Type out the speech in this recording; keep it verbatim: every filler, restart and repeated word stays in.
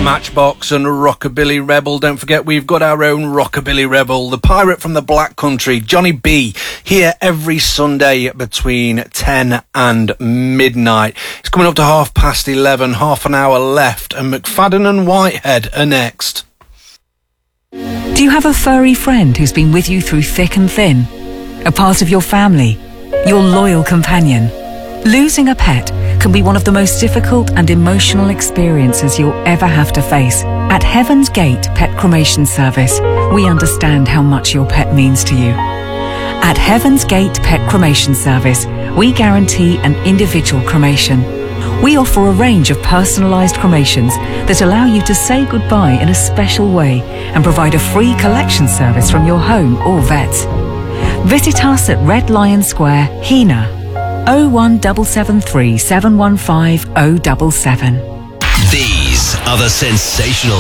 Matchbox and Rockabilly Rebel. Don't forget, we've got our own Rockabilly Rebel, the pirate from the Black Country, Johnny B, here every Sunday between ten and midnight. It's coming up to half past eleven, half an hour left, and McFadden and Whitehead are next. Do you have a furry friend who's been with you through thick and thin? A part of your family? Your loyal companion? Losing a pet can be one of the most difficult and emotional experiences you'll ever have to face. At Heaven's Gate Pet Cremation Service, we understand how much your pet means to you. At Heaven's Gate Pet Cremation Service, we guarantee an individual cremation. We offer a range of personalised cremations that allow you to say goodbye in a special way and provide a free collection service from your home or vet. Visit us at Red Lion Square, Hena, oh one seven seven three, seven one five oh seven seven. These are the sensational